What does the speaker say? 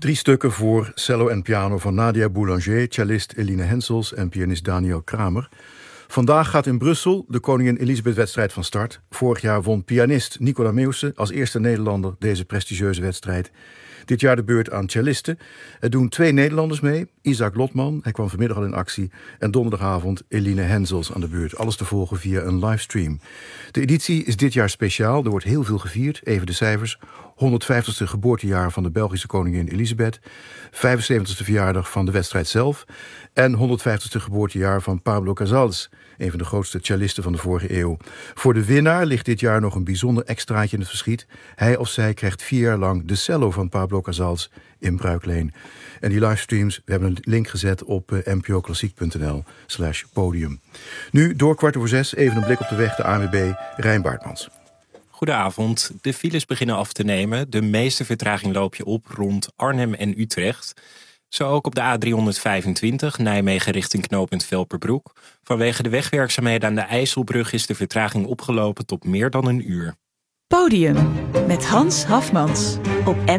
3 stukken voor cello en piano van Nadia Boulanger, cellist Eline Hensels en pianist Daniel Kramer. Vandaag gaat in Brussel de Koningin Elisabeth-wedstrijd van start. Vorig jaar won pianist Nicola Meeuwse als eerste Nederlander deze prestigieuze wedstrijd. Dit jaar de beurt aan cellisten. Er doen 2 Nederlanders mee. Isaac Lotman, hij kwam vanmiddag al in actie. En donderdagavond Eline Hensels aan de beurt. Alles te volgen via een livestream. De editie is dit jaar speciaal. Er wordt heel veel gevierd. Even de cijfers. 150ste geboortejaar van de Belgische koningin Elisabeth. 75ste verjaardag van de wedstrijd zelf. En 150ste geboortejaar van Pablo Casals, een van de grootste cellisten van de vorige eeuw. Voor de winnaar ligt dit jaar nog een bijzonder extraatje in het verschiet. Hij of zij krijgt 4 jaar lang de cello van Pablo Casals in bruikleen. En die livestreams, we hebben een link gezet op npoklassiek.nl/podium. Nu, door 5:15, even een blik op de weg, de ANWB, Rijn Baartmans. Goedenavond. De files beginnen af te nemen. De meeste vertraging loop je op rond Arnhem en Utrecht. Zo ook op de A325, Nijmegen richting knooppunt Velperbroek. Vanwege de wegwerkzaamheden aan de IJsselbrug is de vertraging opgelopen tot meer dan een uur. Podium met Hans Hafmans op